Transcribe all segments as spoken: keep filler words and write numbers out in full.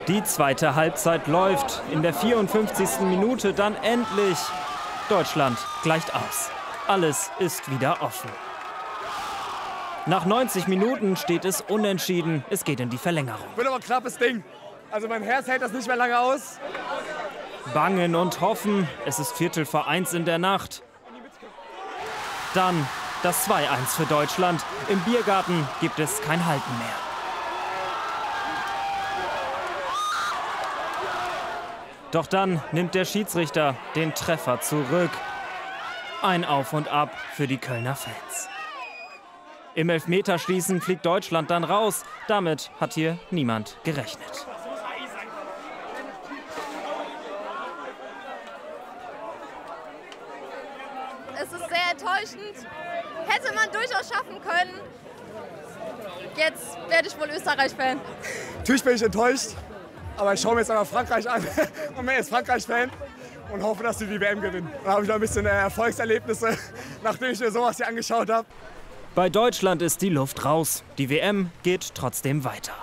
Die zweite Halbzeit läuft. In der vierundfünfzigsten Minute dann endlich. Deutschland gleicht aus. Alles ist wieder offen. Nach neunzig Minuten steht es unentschieden. Es geht in die Verlängerung. Wird aber ein knappes Ding. Also mein Herz hält das nicht mehr lange aus. Bangen und hoffen. Es ist Viertel vor eins in der Nacht. Dann das zwei eins für Deutschland. Im Biergarten gibt es kein Halten mehr. Doch dann nimmt der Schiedsrichter den Treffer zurück. Ein Auf und Ab für die Kölner Fans. Im Elfmeterschießen fliegt Deutschland dann raus. Damit hat hier niemand gerechnet. Es ist sehr enttäuschend. Hätte man durchaus schaffen können. Jetzt werde ich wohl Österreich-Fan. Natürlich bin ich enttäuscht, aber ich schaue mir jetzt einmal Frankreich an und bin jetzt Frankreich-Fan und hoffe, dass sie die W M gewinnen. Dann habe ich noch ein bisschen Erfolgserlebnisse, nachdem ich mir sowas hier angeschaut habe. Bei Deutschland ist die Luft raus. Die W M geht trotzdem weiter.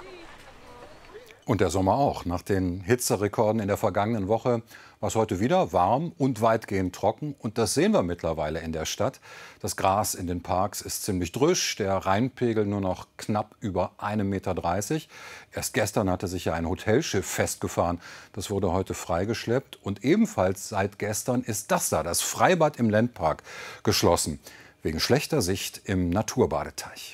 Und der Sommer auch. Nach den Hitzerekorden in der vergangenen Woche war es heute wieder warm und weitgehend trocken. Und das sehen wir mittlerweile in der Stadt. Das Gras in den Parks ist ziemlich drüsch, der Rheinpegel nur noch knapp über ein Meter dreißig. Erst gestern hatte sich ja ein Hotelschiff festgefahren. Das wurde heute freigeschleppt. Und ebenfalls seit gestern ist das da, das Freibad im Ländpark, geschlossen. Wegen schlechter Sicht im Naturbadeteich.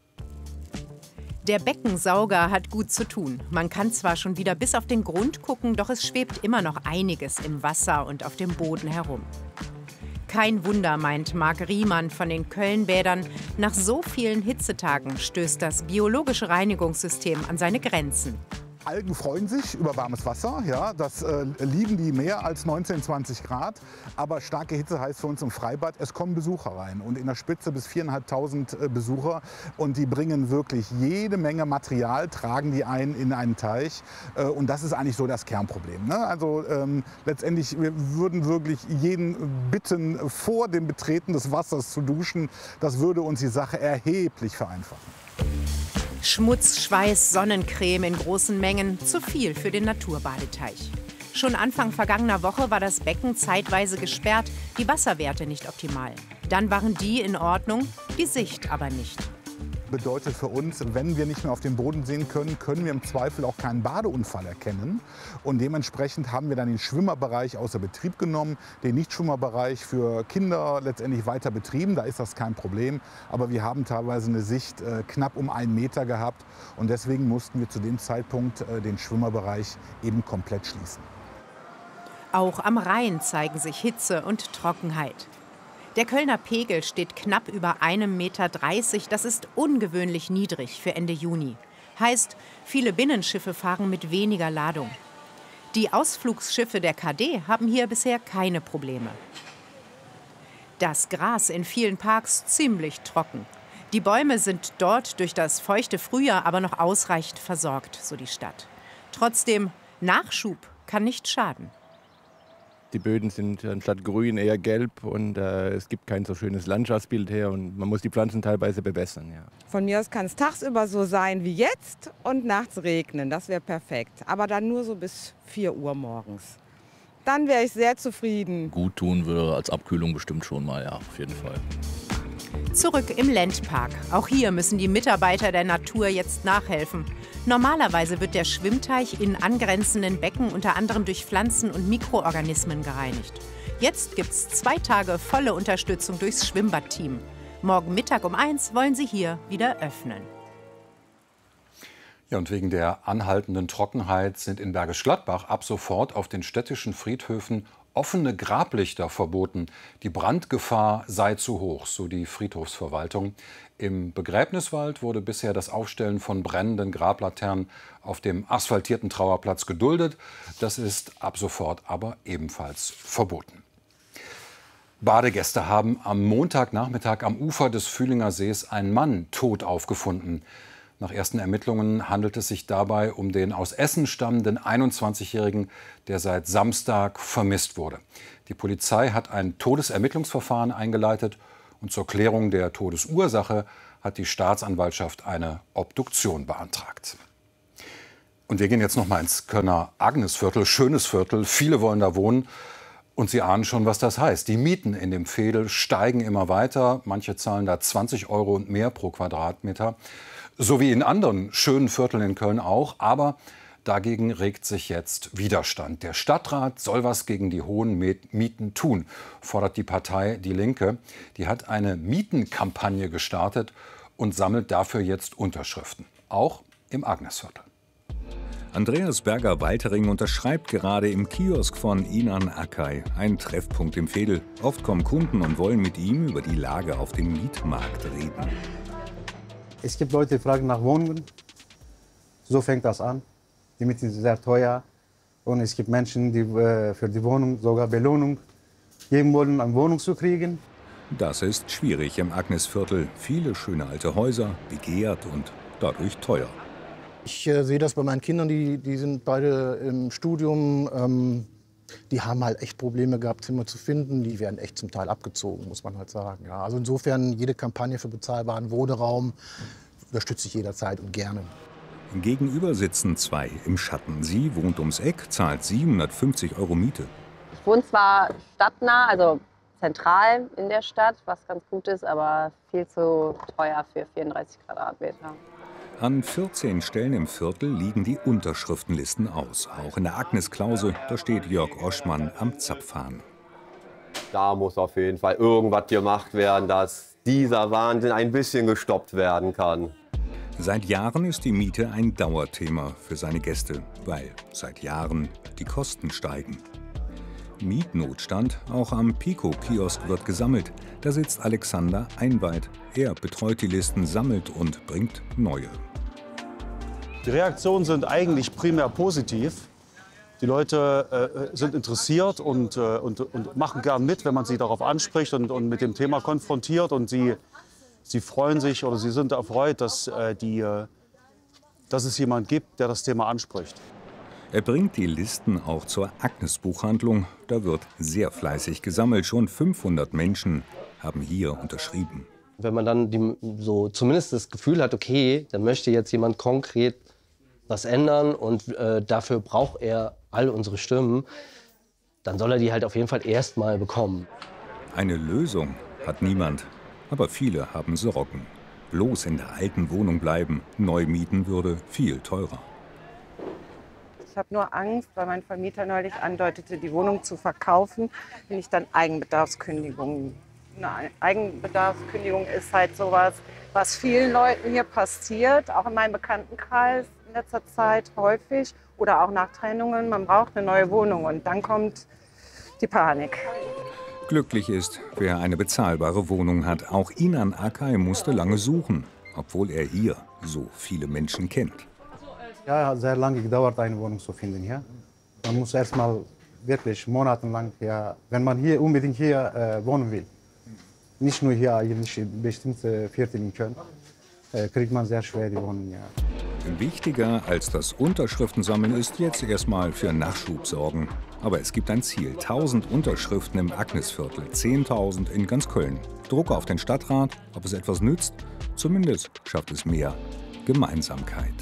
Der Beckensauger hat gut zu tun. Man kann zwar schon wieder bis auf den Grund gucken, doch es schwebt immer noch einiges im Wasser und auf dem Boden herum. Kein Wunder, meint Marc Riemann von den Köln-Bädern. Nach so vielen Hitzetagen stößt das biologische Reinigungssystem an seine Grenzen. Algen freuen sich über warmes Wasser, ja, das äh, lieben die mehr als neunzehn, zwanzig Grad. Aber starke Hitze heißt für uns im Freibad, es kommen Besucher rein. Und in der Spitze bis viertausendfünfhundert äh, Besucher. Und die bringen wirklich jede Menge Material, tragen die ein in einen Teich. Äh, und das ist eigentlich so das Kernproblem. Ne? Also ähm, letztendlich, wir würden wirklich jeden bitten, vor dem Betreten des Wassers zu duschen. Das würde uns die Sache erheblich vereinfachen. Schmutz, Schweiß, Sonnencreme in großen Mengen, zu viel für den Naturbadeteich. Schon Anfang vergangener Woche war das Becken zeitweise gesperrt, die Wasserwerte nicht optimal. Dann waren die in Ordnung, die Sicht aber nicht. Bedeutet für uns, wenn wir nicht mehr auf den Boden sehen können, können wir im Zweifel auch keinen Badeunfall erkennen. Und dementsprechend haben wir dann den Schwimmerbereich außer Betrieb genommen, den Nichtschwimmerbereich für Kinder letztendlich weiter betrieben. Da ist das kein Problem. Aber wir haben teilweise eine Sicht äh, knapp um einen Meter gehabt. Und deswegen mussten wir zu dem Zeitpunkt äh, den Schwimmerbereich eben komplett schließen. Auch am Rhein zeigen sich Hitze und Trockenheit. Der Kölner Pegel steht knapp über einem Meter dreißig. Das ist ungewöhnlich niedrig für Ende Juni. Heißt, viele Binnenschiffe fahren mit weniger Ladung. Die Ausflugsschiffe der K D haben hier bisher keine Probleme. Das Gras in vielen Parks ziemlich trocken. Die Bäume sind dort durch das feuchte Frühjahr aber noch ausreichend versorgt, so die Stadt. Trotzdem, Nachschub kann nicht schaden. Die Böden sind anstatt grün eher gelb und äh, es gibt kein so schönes Landschaftsbild her und man muss die Pflanzen teilweise bewässern. Ja. Von mir aus kann es tagsüber so sein wie jetzt und nachts regnen, das wäre perfekt. Aber dann nur so bis vier Uhr morgens. Dann wäre ich sehr zufrieden. Gut tun würde als Abkühlung bestimmt schon mal, ja, auf jeden Fall. Zurück im Ländpark. Auch hier müssen die Mitarbeiter der Natur jetzt nachhelfen. Normalerweise wird der Schwimmteich in angrenzenden Becken unter anderem durch Pflanzen und Mikroorganismen gereinigt. Jetzt gibt's zwei Tage volle Unterstützung durchs Schwimmbadteam. Morgen Mittag um eins wollen sie hier wieder öffnen. Ja, und wegen der anhaltenden Trockenheit sind in Bergisch Gladbach ab sofort auf den städtischen Friedhöfen offene Grablichter verboten. Die Brandgefahr sei zu hoch, so die Friedhofsverwaltung. Im Begräbniswald wurde bisher das Aufstellen von brennenden Grablaternen auf dem asphaltierten Trauerplatz geduldet. Das ist ab sofort aber ebenfalls verboten. Badegäste haben am Montagnachmittag am Ufer des Fühlinger Sees einen Mann tot aufgefunden. Nach ersten Ermittlungen handelt es sich dabei um den aus Essen stammenden einundzwanzigjährigen, der seit Samstag vermisst wurde. Die Polizei hat ein Todesermittlungsverfahren eingeleitet und zur Klärung der Todesursache hat die Staatsanwaltschaft eine Obduktion beantragt. Und wir gehen jetzt noch mal ins Kölner Agnesviertel, schönes Viertel. Viele wollen da wohnen. Und Sie ahnen schon, was das heißt. Die Mieten in dem Veedel steigen immer weiter. Manche zahlen da zwanzig Euro und mehr pro Quadratmeter. So wie in anderen schönen Vierteln in Köln auch. Aber dagegen regt sich jetzt Widerstand. Der Stadtrat soll was gegen die hohen Mieten tun, fordert die Partei Die Linke. Die hat eine Mietenkampagne gestartet und sammelt dafür jetzt Unterschriften. Auch im Agnesviertel. Andreas Berger-Waltering unterschreibt gerade im Kiosk von Inan Akay, ein Treffpunkt im Veedel. Oft kommen Kunden und wollen mit ihm über die Lage auf dem Mietmarkt reden. Es gibt Leute, die fragen nach Wohnungen. So fängt das an. Die Mieten sind sehr teuer. Und es gibt Menschen, die äh, für die Wohnung sogar Belohnung geben wollen, eine Wohnung zu kriegen. Das ist schwierig im Agnesviertel. Viele schöne alte Häuser, begehrt und dadurch teuer. Ich äh, sehe das bei meinen Kindern, die, die sind beide im Studium. Ähm, die haben halt echt Probleme gehabt, Zimmer zu finden. Die werden echt zum Teil abgezogen, muss man halt sagen. Ja, also insofern, jede Kampagne für bezahlbaren Wohnraum unterstütze ich jederzeit und gerne. Gegenüber sitzen zwei im Schatten. Sie wohnt ums Eck, zahlt siebenhundertfünfzig Euro Miete. Ich wohne zwar stadtnah, also zentral in der Stadt, was ganz gut ist, aber viel zu teuer für vierunddreißig Quadratmeter. An vierzehn Stellen im Viertel liegen die Unterschriftenlisten aus. Auch in der Agnes-Klause, da steht Jörg Oschmann am Zapfhahn. Da muss auf jeden Fall irgendwas gemacht werden, dass dieser Wahnsinn ein bisschen gestoppt werden kann. Seit Jahren ist die Miete ein Dauerthema für seine Gäste, weil seit Jahren die Kosten steigen. Mietnotstand, auch am Pico-Kiosk wird gesammelt. Da sitzt Alexander Einweit. Er betreut die Listen, sammelt und bringt neue. Die Reaktionen sind eigentlich primär positiv. Die Leute äh, sind interessiert und, äh, und, und machen gern mit, wenn man sie darauf anspricht und, und mit dem Thema konfrontiert. Und sie, sie freuen sich oder sie sind erfreut, dass, äh, die, äh, dass es jemanden gibt, der das Thema anspricht. Er bringt die Listen auch zur Agnes-Buchhandlung. Da wird sehr fleißig gesammelt. Schon fünfhundert Menschen haben hier unterschrieben. Wenn man dann die, so zumindest das Gefühl hat, okay, da möchte jetzt jemand konkret was ändern und äh, dafür braucht er all unsere Stimmen, dann soll er die halt auf jeden Fall erst mal bekommen. Eine Lösung hat niemand, aber viele haben Sorgen. Bloß in der alten Wohnung bleiben, neu mieten würde viel teurer. Ich habe nur Angst, weil mein Vermieter neulich andeutete, die Wohnung zu verkaufen, wenn ich dann Eigenbedarfskündigung. Eine Eigenbedarfskündigung ist halt sowas, was vielen Leuten hier passiert, auch in meinem Bekanntenkreis in letzter Zeit häufig oder auch nach Trennungen. Man braucht eine neue Wohnung und dann kommt die Panik. Glücklich ist, wer eine bezahlbare Wohnung hat. Auch Inan Akay musste lange suchen, obwohl er hier so viele Menschen kennt. Ja, hat sehr lange gedauert, eine Wohnung zu finden hier. Man muss erst mal wirklich monatelang, ja, wenn man hier unbedingt hier äh, wohnen will, nicht nur hier eigentlich in bestimmten Vierteln in Köln, äh, kriegt man sehr schwer die Wohnung. Ja. Wichtiger als das Unterschriftensammeln ist jetzt erstmal für Nachschub sorgen. Aber es gibt ein Ziel: tausend Unterschriften im Agnesviertel, zehntausend in ganz Köln. Druck auf den Stadtrat, ob es etwas nützt. Zumindest schafft es mehr Gemeinsamkeit.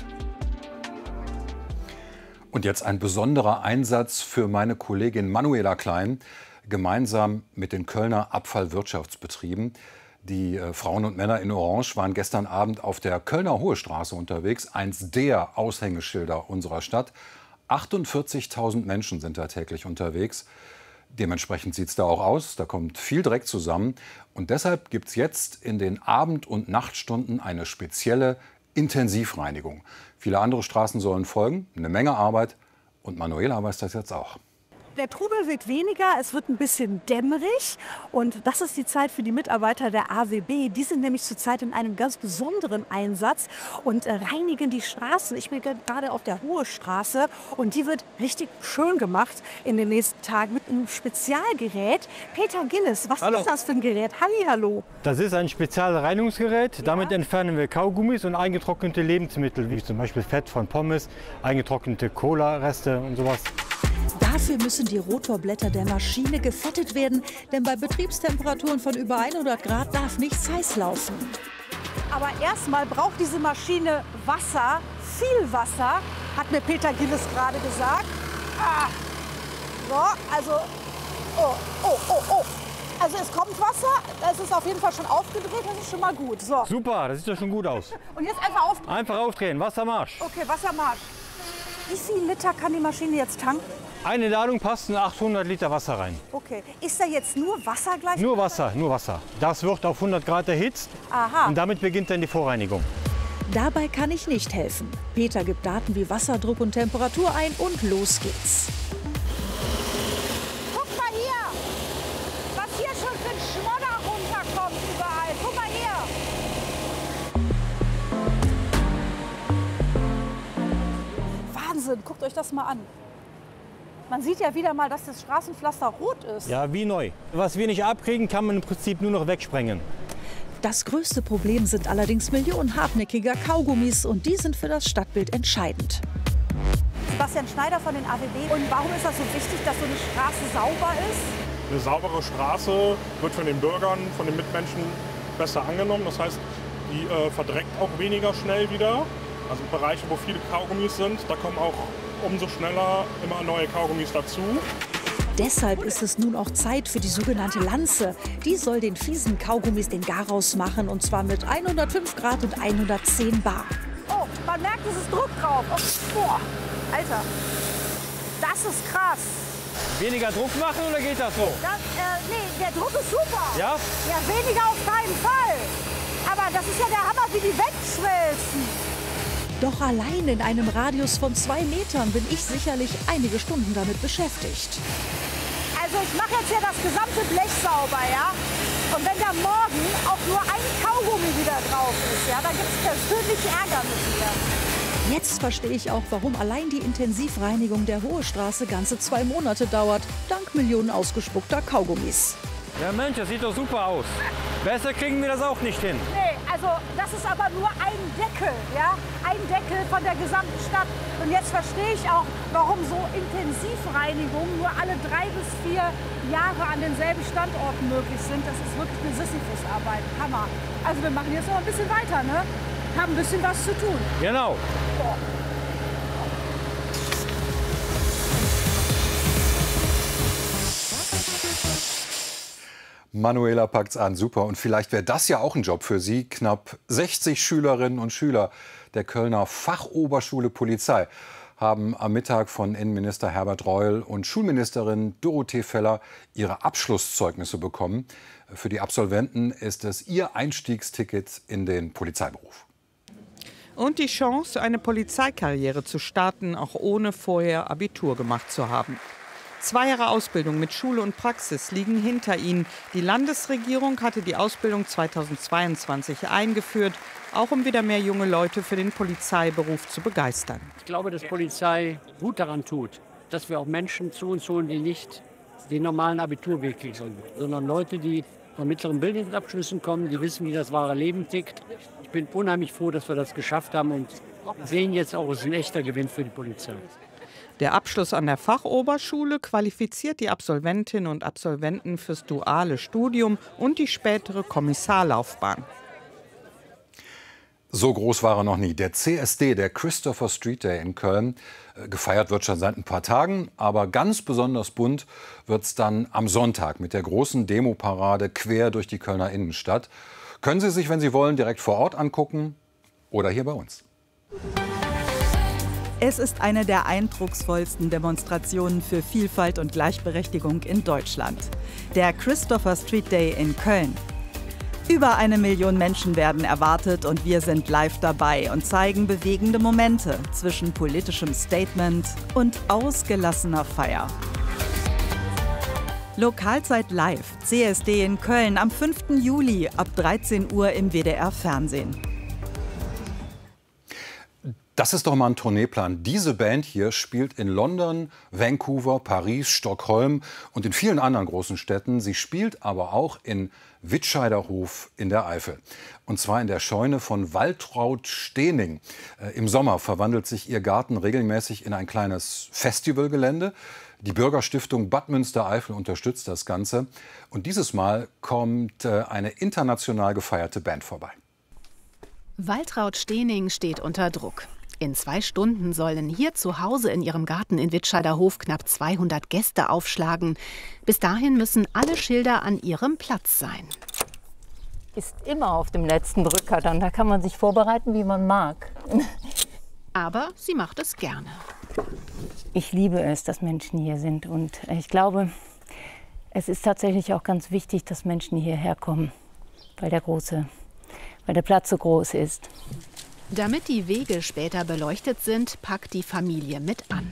Und jetzt ein besonderer Einsatz für meine Kollegin Manuela Klein, gemeinsam mit den Kölner Abfallwirtschaftsbetrieben. Die äh, Frauen und Männer in Orange waren gestern Abend auf der Kölner Hohe Straße unterwegs, eins der Aushängeschilder unserer Stadt. achtundvierzigtausend Menschen sind da täglich unterwegs. Dementsprechend sieht es da auch aus, da kommt viel Dreck zusammen. Und deshalb gibt es jetzt in den Abend- und Nachtstunden eine spezielle Intensivreinigung. Viele andere Straßen sollen folgen, eine Menge Arbeit. Und Manuela weiß das jetzt auch. Der Trubel wird weniger, es wird ein bisschen dämmerig und das ist die Zeit für die Mitarbeiter der A W B. Die sind nämlich zurzeit in einem ganz besonderen Einsatz und äh, reinigen die Straßen. Ich bin gerade auf der Hohe Straße und die wird richtig schön gemacht in den nächsten Tagen mit einem Spezialgerät. Peter Gillis, was hallo. Ist das für ein Gerät? Hallihallo. Das ist ein Spezialreinigungsgerät. Damit ja. entfernen wir Kaugummis und eingetrocknete Lebensmittel, wie zum Beispiel Fett von Pommes, eingetrocknete Cola-Reste und sowas. Dafür müssen die Rotorblätter der Maschine gefettet werden, denn bei Betriebstemperaturen von über hundert Grad darf nichts heiß laufen. Aber erstmal braucht diese Maschine Wasser, viel Wasser. Hat mir Peter Gillis gerade gesagt. Ah. So, also, oh, oh, oh, oh. Also es kommt Wasser, es ist auf jeden Fall schon aufgedreht, das ist schon mal gut. So. Super, das sieht doch schon gut aus. Und jetzt einfach aufdrehen. Einfach aufdrehen, Wassermarsch. Okay, Wassermarsch. Wie viel Liter kann die Maschine jetzt tanken? Eine Ladung passt in achthundert Liter Wasser rein. Okay, ist da jetzt nur Wasser gleich? Nur Wasser, nur Wasser. Das wird auf hundert Grad erhitzt. Aha. Und damit beginnt dann die Vorreinigung. Dabei kann ich nicht helfen. Peter gibt Daten wie Wasserdruck und Temperatur ein und los geht's. Guck mal hier, was hier schon für ein Schmodder runterkommt überall. Guck mal hier. Wahnsinn, guckt euch das mal an. Man sieht ja wieder mal, dass das Straßenpflaster rot ist. Ja, wie neu. Was wir nicht abkriegen, kann man im Prinzip nur noch wegsprengen. Das größte Problem sind allerdings Millionen hartnäckiger Kaugummis und die sind für das Stadtbild entscheidend. Sebastian Schneider von den A W B. Und warum ist das so wichtig, dass so eine Straße sauber ist? Eine saubere Straße wird von den Bürgern, von den Mitmenschen besser angenommen. Das heißt, die äh, verdreckt auch weniger schnell wieder. Also Bereiche, wo viele Kaugummis sind, da kommen auch umso schneller immer neue Kaugummis dazu. Deshalb ist es nun auch Zeit für die sogenannte Lanze. Die soll den fiesen Kaugummis den Garaus machen, und zwar mit hundertfünf Grad und hundertzehn Bar. Oh, man merkt, es ist Druck drauf. Oh, boah, Alter, das ist krass. Weniger Druck machen oder geht das so? Das, äh, nee, der Druck ist super. Ja? Ja, weniger auf keinen Fall. Aber das ist ja der Hammer, wie die wegschmelzen. Doch allein in einem Radius von zwei Metern bin ich sicherlich einige Stunden damit beschäftigt. Also ich mache jetzt hier das gesamte Blech sauber, ja? Und wenn da morgen auch nur ein Kaugummi wieder drauf ist, ja, dann gibt es persönlich Ärger mit mir. Jetzt verstehe ich auch, warum allein die Intensivreinigung der Hohe Straße ganze zwei Monate dauert, dank Millionen ausgespuckter Kaugummis. Ja Mensch, das sieht doch super aus. Besser kriegen wir das auch nicht hin. Nee, also das ist aber nur ein Deckel, ja? Ein Deckel von der gesamten Stadt. Und jetzt verstehe ich auch, warum so Intensivreinigungen nur alle drei bis vier Jahre an denselben Standorten möglich sind. Das ist wirklich eine Sisyphus-Arbeit. Hammer. Also wir machen jetzt noch ein bisschen weiter, ne? Haben ein bisschen was zu tun. Genau. Boah. Manuela packt's an, super. Und vielleicht wäre das ja auch ein Job für Sie. Knapp sechzig Schülerinnen und Schüler der Kölner Fachoberschule Polizei haben am Mittag von Innenminister Herbert Reul und Schulministerin Dorothee Feller ihre Abschlusszeugnisse bekommen. Für die Absolventen ist es ihr Einstiegsticket in den Polizeiberuf. Und die Chance, eine Polizeikarriere zu starten, auch ohne vorher Abitur gemacht zu haben. Zwei Jahre Ausbildung mit Schule und Praxis liegen hinter ihnen. Die Landesregierung hatte die Ausbildung zweitausendzweiundzwanzig eingeführt, auch um wieder mehr junge Leute für den Polizeiberuf zu begeistern. Ich glaube, dass Polizei gut daran tut, dass wir auch Menschen zu uns holen, die nicht den normalen Abiturweg kriegen, sondern Leute, die von mittleren Bildungsabschlüssen kommen, die wissen, wie das wahre Leben tickt. Ich bin unheimlich froh, dass wir das geschafft haben und sehen jetzt auch, es ist ein echter Gewinn für die Polizei. Der Abschluss an der Fachoberschule qualifiziert die Absolventinnen und Absolventen fürs duale Studium und die spätere Kommissarlaufbahn. So groß war er noch nie. Der C S D, der Christopher Street Day in Köln. Gefeiert wird schon seit ein paar Tagen, aber ganz besonders bunt wird es dann am Sonntag mit der großen Demoparade quer durch die Kölner Innenstadt. Können Sie sich, wenn Sie wollen, direkt vor Ort angucken oder hier bei uns. Es ist eine der eindrucksvollsten Demonstrationen für Vielfalt und Gleichberechtigung in Deutschland. Der Christopher Street Day in Köln. Über eine Million Menschen werden erwartet und wir sind live dabei und zeigen bewegende Momente zwischen politischem Statement und ausgelassener Feier. Lokalzeit live, C S D in Köln am fünften Juli ab dreizehn Uhr im W D R-Fernsehen. Das ist doch mal ein Tourneeplan. Diese Band hier spielt in London, Vancouver, Paris, Stockholm und in vielen anderen großen Städten. Sie spielt aber auch in Wittscheiderhof in der Eifel. Und zwar in der Scheune von Waltraud Steening. Äh, Im Sommer verwandelt sich ihr Garten regelmäßig in ein kleines Festivalgelände. Die Bürgerstiftung Bad Münstereifel unterstützt das Ganze. Und dieses Mal kommt äh, eine international gefeierte Band vorbei. Waltraud Steening steht unter Druck. In zwei Stunden sollen hier zu Hause in ihrem Garten in Witscheiderhof knapp zweihundert Gäste aufschlagen. Bis dahin müssen alle Schilder an ihrem Platz sein. Ist immer auf dem letzten Drücker dann. Da kann man sich vorbereiten, wie man mag. Aber sie macht es gerne. Ich liebe es, dass Menschen hier sind. Und ich glaube, es ist tatsächlich auch ganz wichtig, dass Menschen hierher kommen, weil der, große, weil der Platz so groß ist. Damit die Wege später beleuchtet sind, packt die Familie mit an.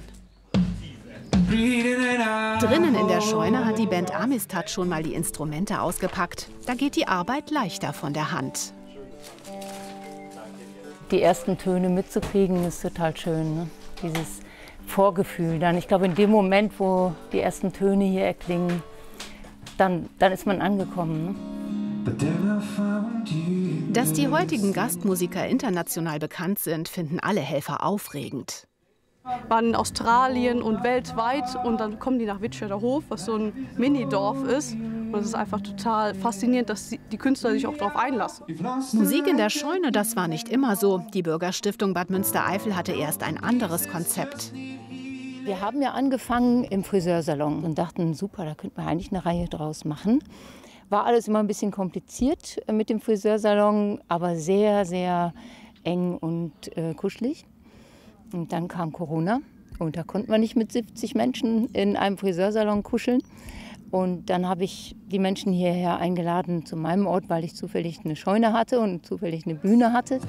Drinnen in der Scheune hat die Band Amistad schon mal die Instrumente ausgepackt. Da geht die Arbeit leichter von der Hand. Die ersten Töne mitzukriegen, ist total schön. Ne? Dieses Vorgefühl dann. Ich glaube, in dem Moment, wo die ersten Töne hier erklingen, dann, dann ist man angekommen. Ne? Dass die heutigen Gastmusiker international bekannt sind, finden alle Helfer aufregend. Wir waren in Australien und weltweit und dann kommen die nach Witscheiderhof, was so ein Mini-Dorf ist. Und es ist einfach total faszinierend, dass die Künstler sich auch darauf einlassen. Musik in der Scheune, das war nicht immer so. Die Bürgerstiftung Bad Münstereifel hatte erst ein anderes Konzept. Wir haben ja angefangen im Friseursalon und dachten, super, da könnten wir eigentlich eine Reihe draus machen. War alles immer ein bisschen kompliziert mit dem Friseursalon, aber sehr, sehr eng und äh, kuschelig. Und dann kam Corona und da konnten wir nicht mit siebzig Menschen in einem Friseursalon kuscheln. Und dann habe ich die Menschen hierher eingeladen zu meinem Ort, weil ich zufällig eine Scheune hatte und zufällig eine Bühne hatte.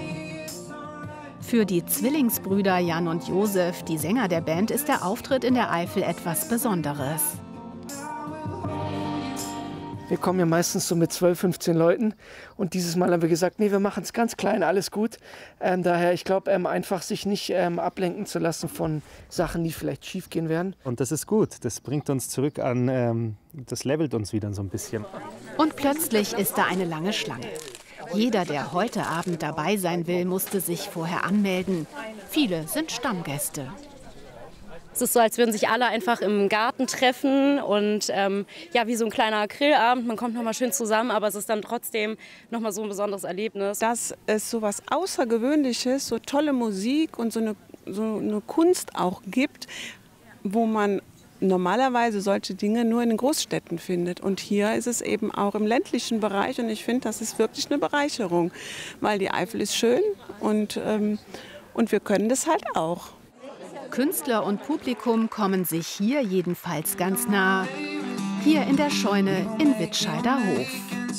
Für die Zwillingsbrüder Jan und Josef, die Sänger der Band, ist der Auftritt in der Eifel etwas Besonderes. Wir kommen ja meistens so mit zwölf, fünfzehn Leuten und dieses Mal haben wir gesagt, nee, wir machen es ganz klein, alles gut. Ähm, daher, ich glaube, ähm, einfach sich nicht ähm, ablenken zu lassen von Sachen, die vielleicht schief gehen werden. Und das ist gut, das bringt uns zurück an, ähm, das levelt uns wieder so ein bisschen. Und plötzlich ist da eine lange Schlange. Jeder, der heute Abend dabei sein will, musste sich vorher anmelden. Viele sind Stammgäste. Es ist so, als würden sich alle einfach im Garten treffen und ähm, ja, wie so ein kleiner Grillabend. Man kommt noch mal schön zusammen, aber es ist dann trotzdem noch mal so ein besonderes Erlebnis. Dass es so was Außergewöhnliches, so tolle Musik und so eine, so eine Kunst auch gibt, wo man normalerweise solche Dinge nur in den Großstädten findet. Und hier ist es eben auch im ländlichen Bereich und ich finde, das ist wirklich eine Bereicherung, weil die Eifel ist schön und, ähm, und wir können das halt auch. Künstler und Publikum kommen sich hier jedenfalls ganz nah. Hier in der Scheune in Witscheiderhof.